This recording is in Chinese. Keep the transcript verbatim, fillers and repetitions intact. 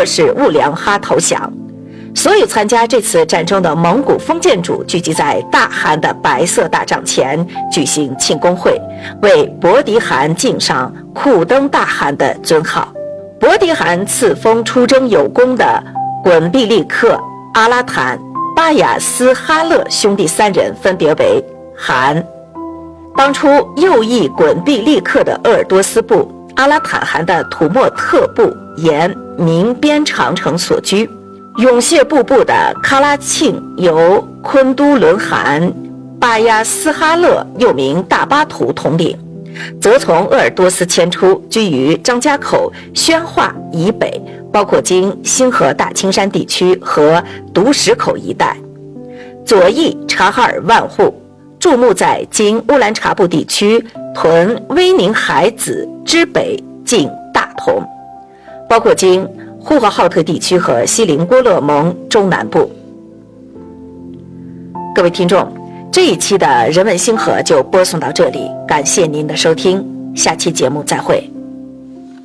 迫使兀良哈投降。所有参加这次战争的蒙古封建主聚集在大汗的白色大帐前举行庆功会，为伯迪汗敬上库登大汗的尊号。伯迪汗赐封出征有功的滚毕利克、阿拉坦、巴雅斯哈勒兄弟三人分别为汗。当初右翼滚毕利克的鄂尔多斯部、阿拉坦汗的土默特部沿明边长城所居，永谢部部的喀拉庆由昆都伦汗、巴亚斯哈勒又名大巴图统领，则从鄂尔多斯迁出，居于张家口宣化以北，包括经星河大青山地区和独石口一带。左翼察哈尔万户驻牧在经乌兰察布地区屯威宁海子之北近大同，包括经呼和浩特地区和锡林郭勒盟中南部。各位听众，这一期的人文星河就播送到这里，感谢您的收听，下期节目再会。